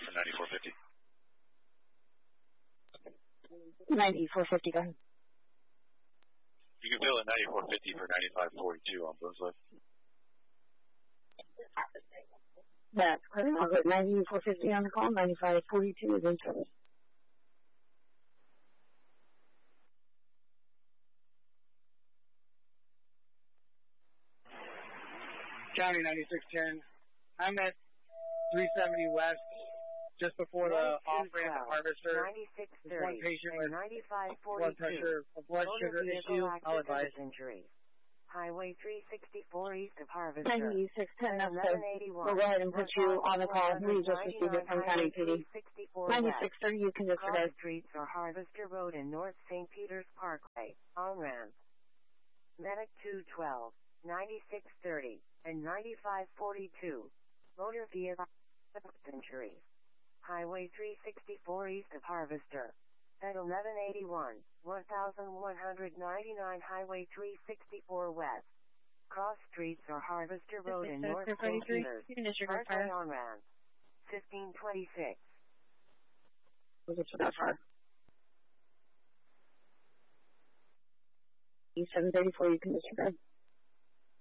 for 9450. 9450, go ahead. You can bill at 9450 for 9542 on Brunswick. That's correct. I'll put 9450 on the call. 9542 is in service. County 9610. I'm at 370 West, just before the off-ramp at Harvester. 9630. One patient with 9542. blood pressure, a blood sugar issue. I'll advise. Injuries. Highway 364 east of Harvester. 9610, that's good. We'll go ahead and put you on the call. We just received it from County PD. 9630, you can disregard. Streets are Harvester Road and North St. Peter's Parkway. On ramp. Medic 212, 9630, and 9542. Motor vehicle injuries. Highway 364 east of Harvester. At 1181, 1199 Highway 364 west. Cross streets are Harvester Road and North St. Peter's. Parkway on ramp. 1526. Was it that far? 734, you can disregard.